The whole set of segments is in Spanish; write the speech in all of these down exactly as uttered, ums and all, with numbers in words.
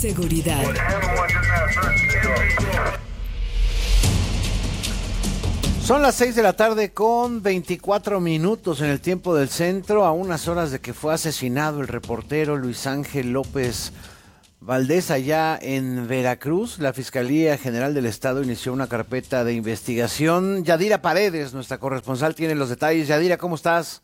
Seguridad. Son las seis de la tarde con veinticuatro minutos en el tiempo del centro, a unas horas de que fue asesinado el reportero Luis Ángel López Valdés allá en Veracruz. La Fiscalía General del Estado inició una carpeta de investigación. Yadira Paredes, nuestra corresponsal, tiene los detalles. Yadira, ¿cómo estás?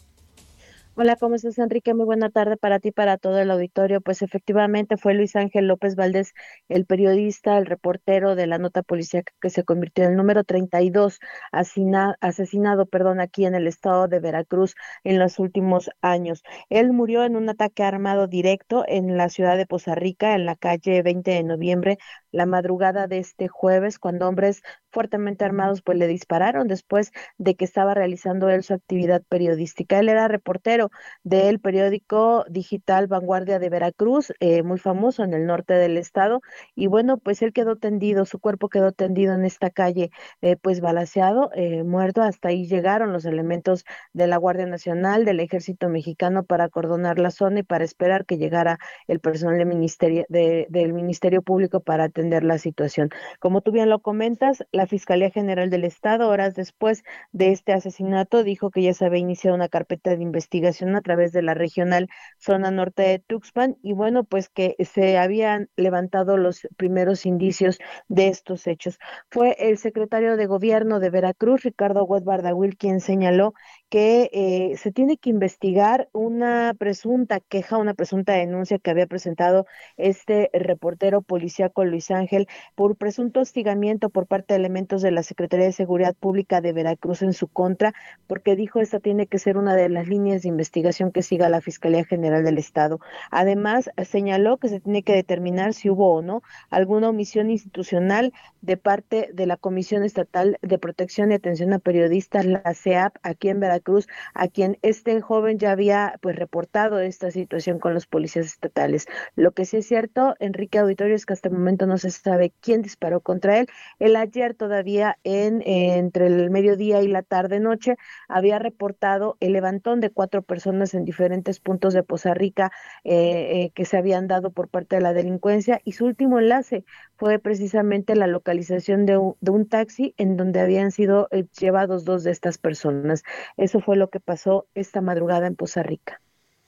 Hola, ¿cómo estás, Enrique? Muy buena tarde para ti, para todo el auditorio. Pues efectivamente fue Luis Ángel López Valdés, el periodista, el reportero de la nota policíaca que se convirtió en el número treinta y dos asesina, asesinado, perdón, aquí en el estado de Veracruz en los últimos años. Él murió en un ataque armado directo en la ciudad de Poza Rica, en la calle veinte de noviembre, la madrugada de este jueves, cuando hombres fuertemente armados pues le dispararon después de que estaba realizando él su actividad periodística. Él era reportero del periódico digital Vanguardia de Veracruz, eh, muy famoso en el norte del estado, y bueno, pues él quedó tendido, su cuerpo quedó tendido en esta calle, eh, pues balaceado, eh, muerto. Hasta ahí llegaron los elementos de la Guardia Nacional, del Ejército Mexicano, para acordonar la zona y para esperar que llegara el personal de ministerio, de, del Ministerio Público para atender la situación. Como tú bien lo comentas, la Fiscalía General del Estado, horas después de este asesinato, dijo que ya se había iniciado una carpeta de investigación a través de la regional zona norte de Tuxpan, y bueno, pues que se habían levantado los primeros indicios de estos hechos. Fue el secretario de Gobierno de Veracruz, Ricardo Huet Bardagüil, quien señaló que eh, se tiene que investigar una presunta queja, una presunta denuncia que había presentado este reportero policíaco Luis Ángel por presunto hostigamiento por parte de elementos de la Secretaría de Seguridad Pública de Veracruz en su contra, porque dijo esta tiene que ser una de las líneas de investigación que siga la Fiscalía General del Estado. Además, señaló que se tiene que determinar si hubo o no alguna omisión institucional de parte de la Comisión Estatal de Protección y Atención a Periodistas, la C E A P, aquí en Veracruz, a quien este joven ya había pues reportado esta situación con los policías estatales. Lo que sí es cierto, Enrique Auditorio, es que hasta el momento no se sabe quién disparó contra él. Él ayer todavía en eh, entre el mediodía y la tarde-noche había reportado el levantón de cuatro personas en diferentes puntos de Poza Rica eh, eh, que se habían dado por parte de la delincuencia, y su último enlace fue precisamente la localización de un, de un taxi en donde habían sido eh, llevados dos de estas personas. Eso fue lo que pasó esta madrugada en Poza Rica.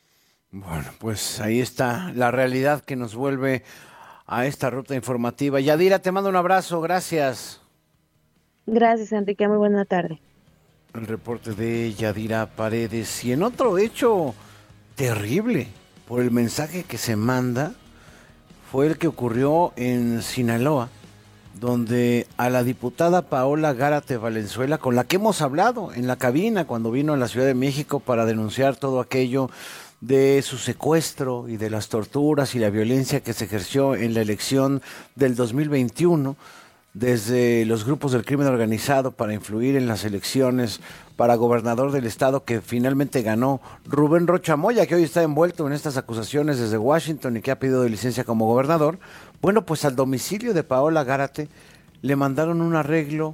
Bueno, pues ahí está la realidad que nos vuelve a esta ruta informativa. Yadira, te mando un abrazo, gracias. Gracias, Enrique, muy buena tarde. El reporte de Yadira Paredes. Y en otro hecho terrible por el mensaje que se manda, fue el que ocurrió en Sinaloa, donde a la diputada Paola Gárate Valenzuela, con la que hemos hablado en la cabina cuando vino a la Ciudad de México para denunciar todo aquello de su secuestro y de las torturas y la violencia que se ejerció en la elección del dos mil veintiuno, desde los grupos del crimen organizado para influir en las elecciones para gobernador del estado, que finalmente ganó Rubén Rocha Moya, que hoy está envuelto en estas acusaciones desde Washington y que ha pedido licencia como gobernador. Bueno, pues al domicilio de Paola Gárate le mandaron un arreglo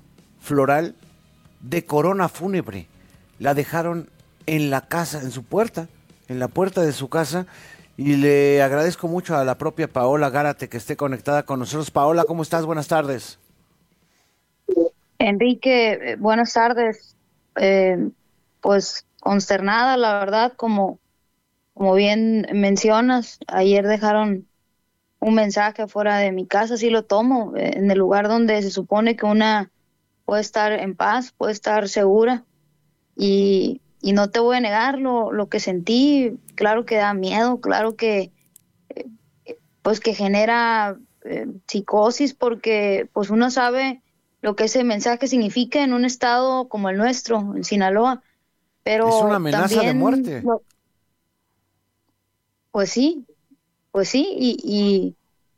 floral de corona fúnebre. La dejaron en la casa, en su puerta, en la puerta de su casa, y le agradezco mucho a la propia Paola Gárate que esté conectada con nosotros. Paola, ¿cómo estás? Buenas tardes. Enrique, buenas tardes. Eh, pues consternada, la verdad, como, como bien mencionas, ayer dejaron un mensaje fuera de mi casa, así lo tomo, en el lugar donde se supone que una puede estar en paz, puede estar segura, y, y no te voy a negar lo, lo que sentí. Claro que da miedo, claro que eh, pues que genera eh, psicosis, porque pues uno sabe lo que ese mensaje significa en un estado como el nuestro, en Sinaloa, pero es una amenaza también, de muerte. No, pues sí, pues sí, y,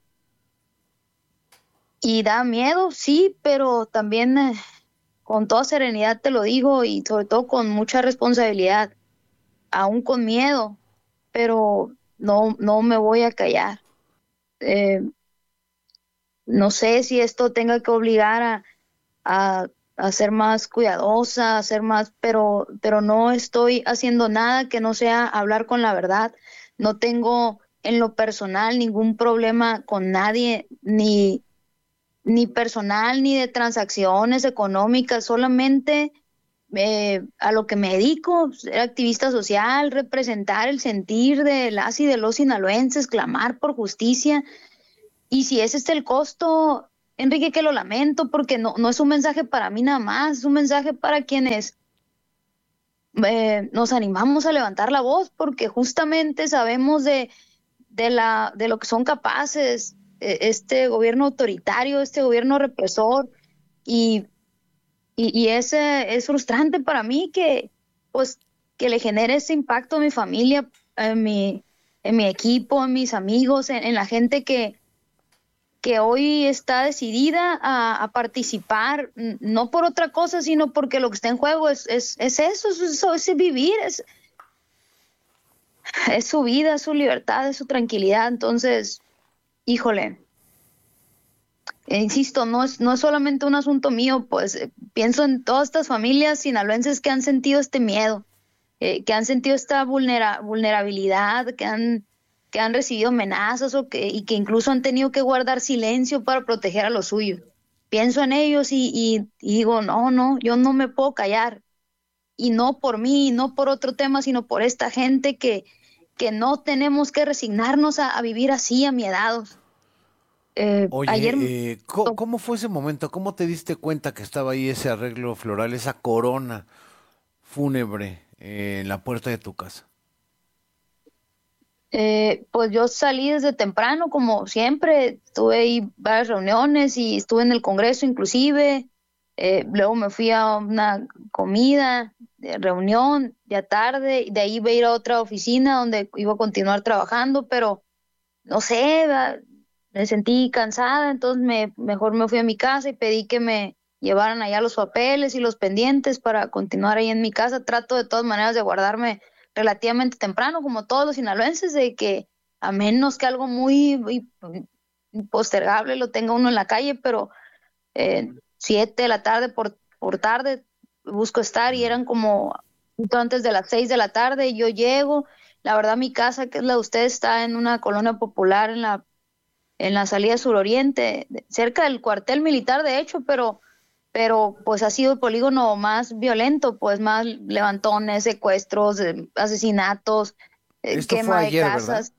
y, y da miedo, sí, pero también eh, con toda serenidad te lo digo, y sobre todo con mucha responsabilidad, aún con miedo, pero no, no me voy a callar. Eh, no sé si esto tenga que obligar a, a, a ser más cuidadosa, a ser más, pero, pero no estoy haciendo nada que no sea hablar con la verdad. No tengo en lo personal ningún problema con nadie, ni, ni personal, ni de transacciones económicas, solamente eh, a lo que me dedico, ser activista social, representar el sentir de las y de los sinaloenses, clamar por justicia. Y si ese es el costo, Enrique, que lo lamento, porque no, no es un mensaje para mí nada más, es un mensaje para quienes eh, nos animamos a levantar la voz, porque justamente sabemos de, de, la, de lo que son capaces eh, este gobierno autoritario, este gobierno represor, y Y, y es, eh, es frustrante para mí que, pues, que le genere ese impacto a mi familia, en mi, en mi equipo, en mis amigos, en, en la gente que, que hoy está decidida a, a participar, no por otra cosa, sino porque lo que está en juego es, es, es eso, es, eso, es vivir, es, es su vida, es su libertad, es su tranquilidad. Entonces, híjole. Eh, insisto, no es, no es solamente un asunto mío, pues eh, pienso en todas estas familias sinaloenses que han sentido este miedo, eh, que han sentido esta vulnera, vulnerabilidad, que han, que han recibido amenazas o que, y que incluso han tenido que guardar silencio para proteger a los suyos. Pienso en ellos y, y, y digo, no, no, yo no me puedo callar. Y no por mí, no por otro tema, sino por esta gente que, que no tenemos que resignarnos a, a vivir así, amiedados. Eh, Oye, ayer eh, ¿cómo, ¿cómo fue ese momento? ¿Cómo te diste cuenta que estaba ahí ese arreglo floral, esa corona fúnebre eh, en la puerta de tu casa? Eh, pues yo salí desde temprano, como siempre, tuve ahí varias reuniones y estuve en el Congreso inclusive, eh, luego me fui a una comida, de reunión, ya tarde, y de ahí iba a ir a otra oficina donde iba a continuar trabajando, pero no sé, va, me sentí cansada, entonces me, mejor me fui a mi casa y pedí que me llevaran allá los papeles y los pendientes para continuar ahí en mi casa. Trato de todas maneras de guardarme relativamente temprano, como todos los sinaloenses, de que a menos que algo muy, muy postergable lo tenga uno en la calle, pero eh, siete de la tarde por, por tarde busco estar, y eran como justo antes de las seis de la tarde y yo llego. La verdad, mi casa, que es la de ustedes, está en una colonia popular en la en la salida suroriente, cerca del cuartel militar, de hecho, pero, pero pues ha sido el polígono más violento, pues más levantones, secuestros, eh, asesinatos, eh, Esto fue quema de ayer, ¿verdad? casas.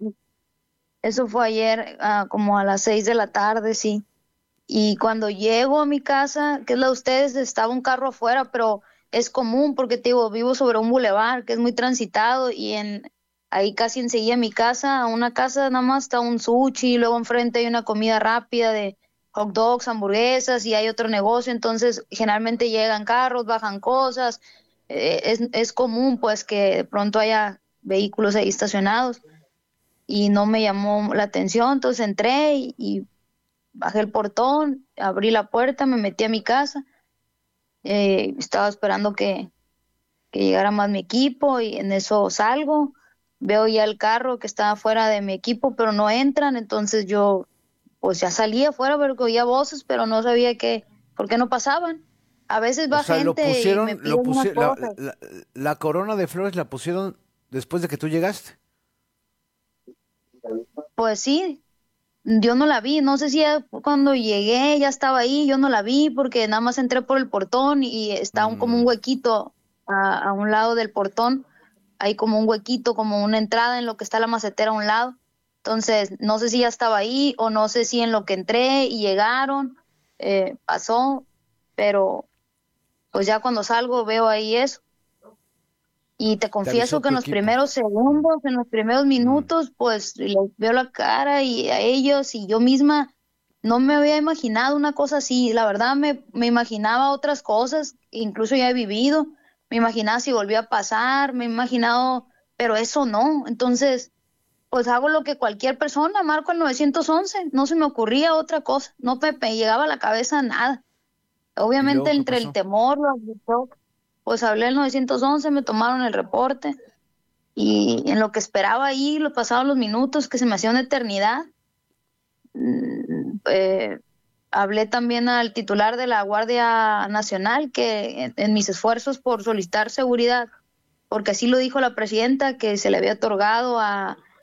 Eso fue ayer, ah, como a las seis de la tarde, sí. Y cuando llego a mi casa, que es la de ustedes, estaba un carro afuera, pero es común porque te digo, vivo sobre un bulevar que es muy transitado, y en ahí casi enseguida mi casa, a una casa nada más está un sushi, luego enfrente hay una comida rápida de hot dogs, hamburguesas, y hay otro negocio, entonces generalmente llegan carros, bajan cosas, eh, es, es común pues que de pronto haya vehículos ahí estacionados, y no me llamó la atención, entonces entré y, y bajé el portón, abrí la puerta, me metí a mi casa, eh, estaba esperando que, que llegara más mi equipo, y en eso salgo, veo ya el carro que estaba fuera de mi equipo, pero no entran, entonces yo pues ya salí afuera porque oía voces, pero no sabía qué, por qué no pasaban. A veces O va sea, lo gente y me pusieron, lo piden unas pusieron, la, cosas. la, la corona de flores la pusieron después de que tú llegaste. Pues sí, yo no la vi, no sé si ya cuando llegué ya estaba ahí, yo no la vi porque nada más entré por el portón y está un, como un Mm. huequito a, a un lado del portón, hay como un huequito, como una entrada en lo que está la macetera a un lado. Entonces, no sé si ya estaba ahí o no sé si en lo que entré y llegaron, eh, pasó, pero pues ya cuando salgo veo ahí eso. Y te Te avisó confieso que tu en los equipo. primeros segundos, en los primeros Mm. minutos, pues les veo la cara y a ellos, y yo misma no me había imaginado una cosa así. La verdad me, me imaginaba otras cosas, incluso ya he vivido, me imaginaba si volvía a pasar, me he imaginado, pero eso no. Entonces, pues hago lo que cualquier persona, marco el nueve once, no se me ocurría otra cosa, no me, me llegaba a la cabeza nada. ¿Y Obviamente luego qué entre el pasó? temor, los pues hablé al nueve once, me tomaron el reporte, y en lo que esperaba ahí, lo pasaron los minutos que se me hacía una eternidad. Mm, eh, hablé también al titular de la Guardia Nacional, que en, en mis esfuerzos por solicitar seguridad, porque así lo dijo la presidenta, que se le había otorgado a,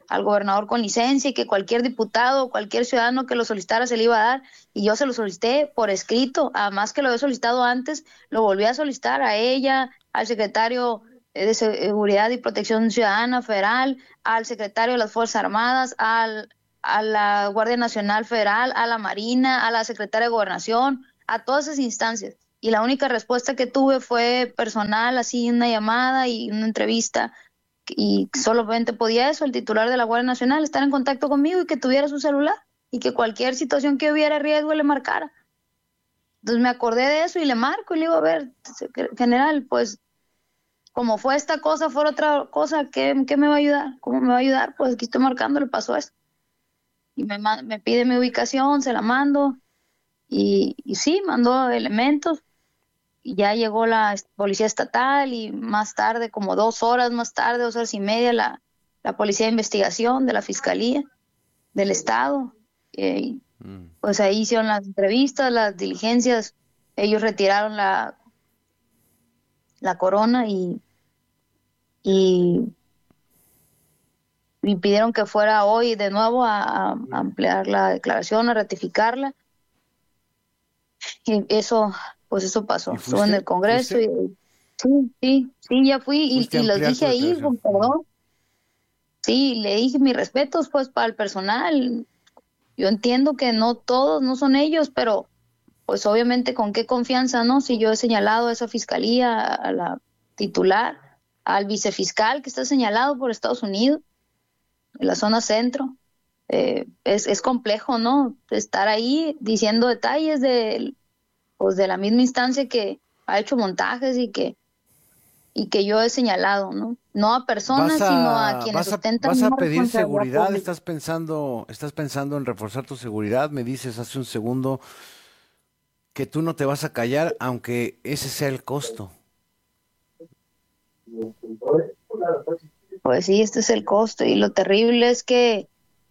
al gobernador con licencia y que cualquier diputado o cualquier ciudadano que lo solicitara se le iba a dar, y yo se lo solicité por escrito, además que lo había solicitado antes, lo volví a solicitar a ella, al secretario de Seguridad y Protección Ciudadana Federal, al secretario de las Fuerzas Armadas, al, a la Guardia Nacional Federal, a la Marina, a la secretaria de Gobernación, a todas esas instancias. Y la única respuesta que tuve fue personal, así una llamada y una entrevista, y solamente podía eso, el titular de la Guardia Nacional, estar en contacto conmigo y que tuviera su celular y que cualquier situación que hubiera riesgo le marcara. Entonces me acordé de eso y le marco y le digo, a ver, general, pues como fue esta cosa, fue otra cosa, ¿qué, qué me va a ayudar? ¿Cómo me va a ayudar? Pues aquí estoy marcando, le pasó esto. Y me, me pide mi ubicación, se la mando y, y sí, mandó elementos. Y ya llegó la policía estatal y más tarde, como dos horas más tarde, dos horas y media, la, la policía de investigación de la fiscalía del estado. Eh, mm. Pues ahí hicieron las entrevistas, las diligencias, ellos retiraron la, la corona y, y, y pidieron que fuera hoy de nuevo a, a ampliar la declaración, a ratificarla. Y eso... Pues eso pasó, estuve en el Congreso y sí, sí, sí, ya fui y, y los dije ahí, con perdón. Sí, le dije mis respetos pues para el personal. Yo entiendo que no todos, no son ellos, pero pues obviamente con qué confianza, ¿no? Si yo he señalado a esa fiscalía, a la titular, al vicefiscal que está señalado por Estados Unidos, en la zona centro, eh, es, es complejo, ¿no? Estar ahí diciendo detalles de... pues de la misma instancia que ha hecho montajes y que y que yo he señalado, ¿no? No a personas, a, sino a quienes vas a, ostentan. ¿Vas a pedir seguridad? Pública. ¿Estás pensando, estás pensando en reforzar tu seguridad? Me dices hace un segundo que tú no te vas a callar, aunque ese sea el costo. Pues sí, este es el costo, y lo terrible es que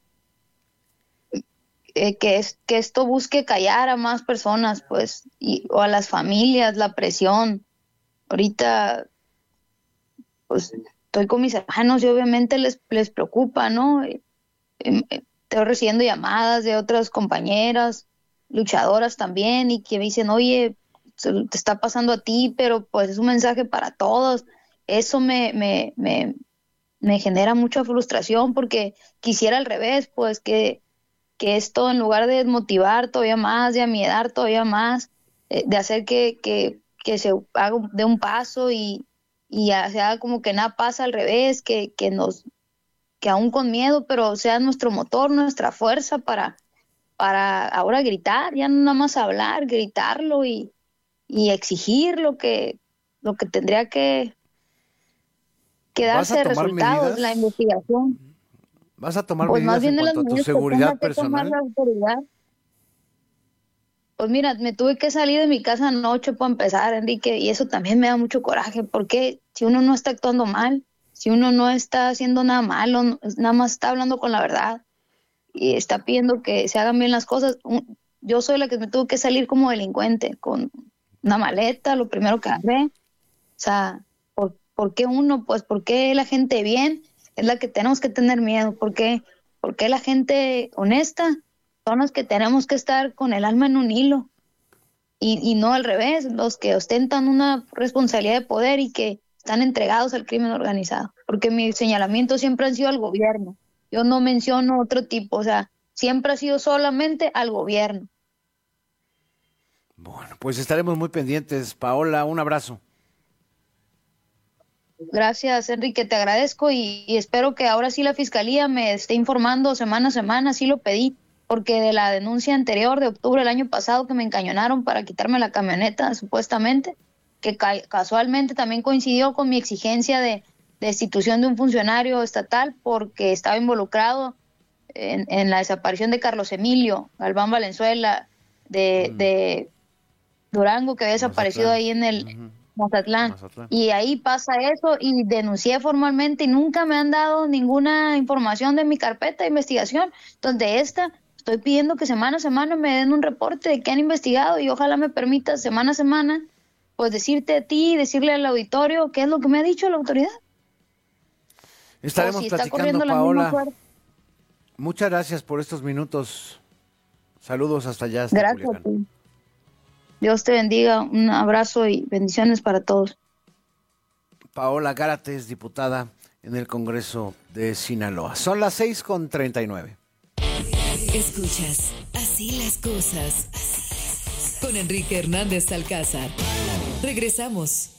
Eh, que, es, que esto busque callar a más personas, pues, y, o a las familias, la presión. Ahorita, pues, estoy con mis hermanos y obviamente les, les preocupa, ¿no? Eh, eh, estoy recibiendo llamadas de otras compañeras, luchadoras también, y que me dicen, oye, se te está pasando a ti, pero pues es un mensaje para todos. Eso me, me, me, me genera mucha frustración porque quisiera al revés, pues, que que esto en lugar de desmotivar todavía más, de amiedar todavía más, eh, de hacer que, que, que se haga de un paso y, y ya, se haga como que nada pasa al revés, que, que nos, que aún con miedo, pero sea nuestro motor, nuestra fuerza para, para ahora gritar, ya no nada más hablar, gritarlo y, y exigir lo que, lo que tendría que, que darse resultados, medidas? La investigación. ¿Vas a tomar pues medidas en cuanto a tu seguridad personal? Pues mira, me tuve que salir de mi casa anoche para empezar, Enrique, y eso también me da mucho coraje, porque si uno no está actuando mal, si uno no está haciendo nada malo, nada más está hablando con la verdad y está pidiendo que se hagan bien las cosas, yo soy la que me tuve que salir como delincuente, con una maleta, lo primero que agarré. O sea, ¿por, ¿por qué uno? Pues, ¿por qué la gente bien es la que tenemos que tener miedo? ¿Por qué? Porque la gente honesta son los que tenemos que estar con el alma en un hilo y, y no al revés, los que ostentan una responsabilidad de poder y que están entregados al crimen organizado. Porque mi señalamiento siempre ha sido al gobierno. Yo no menciono otro tipo, o sea, siempre ha sido solamente al gobierno. Bueno, pues estaremos muy pendientes. Paola, un abrazo. Gracias, Enrique, te agradezco y, y espero que ahora sí la Fiscalía me esté informando semana a semana, sí lo pedí, porque de la denuncia anterior de octubre del año pasado que me encañonaron para quitarme la camioneta, supuestamente, que ca- casualmente también coincidió con mi exigencia de, de destitución de un funcionario estatal porque estaba involucrado en, en la desaparición de Carlos Emilio Galván Valenzuela de, mm. de Durango, que había desaparecido Mazatlán. Ahí en el... Uh-huh. Mazatlán. Mazatlán. Y ahí pasa eso y denuncié formalmente y nunca me han dado ninguna información de mi carpeta de investigación. Entonces, de esta, estoy pidiendo que semana a semana me den un reporte de qué han investigado y ojalá me permita semana a semana, pues decirte a ti, decirle al auditorio qué es lo que me ha dicho la autoridad. Estaremos si platicando, Paola. Muchas gracias por estos minutos. Saludos hasta allá. Hasta Gracias. Culiacán. Dios te bendiga. Un abrazo y bendiciones para todos. Paola Gárate es diputada en el Congreso de Sinaloa. Son las seis con treinta y nueve. Escuchas Así las cosas con Enrique Hernández Alcázar. Regresamos.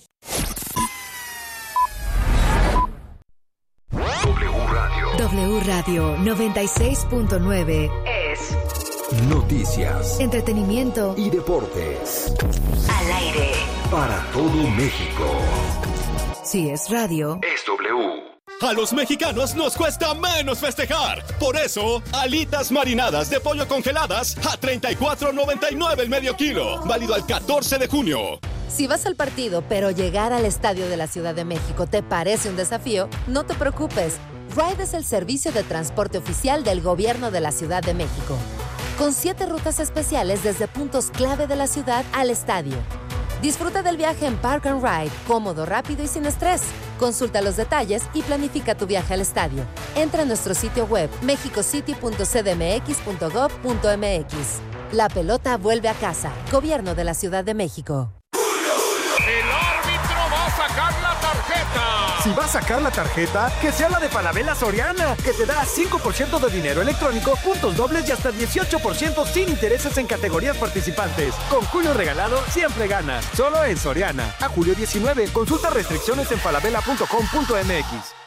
W Radio. W Radio noventa y seis punto nueve es Noticias, entretenimiento y deportes. Al aire. Para todo México. Si es radio, Es W. A los mexicanos nos cuesta menos festejar. Por eso, alitas marinadas de pollo congeladas a treinta y cuatro noventa y nueve el medio kilo. Válido al catorce de junio. Si vas al partido, pero llegar al estadio de la Ciudad de México te parece un desafío, no te preocupes. Ride es el servicio de transporte oficial del gobierno de la Ciudad de México, con siete rutas especiales desde puntos clave de la ciudad al estadio. Disfruta del viaje en Park and Ride, cómodo, rápido y sin estrés. Consulta los detalles y planifica tu viaje al estadio. Entra a nuestro sitio web mexicocity punto c d m x punto gov punto m x. La pelota vuelve a casa. Gobierno de la Ciudad de México. El árbitro va a sacar la tarjeta. Si va a sacar la tarjeta, que sea la de Falabella Soriana, que te da cinco por ciento de dinero electrónico, puntos dobles y hasta dieciocho por ciento sin intereses en categorías participantes. Con Julio regalado, siempre ganas. Solo en Soriana. A julio diecinueve. Consulta restricciones en falabella punto com punto m x.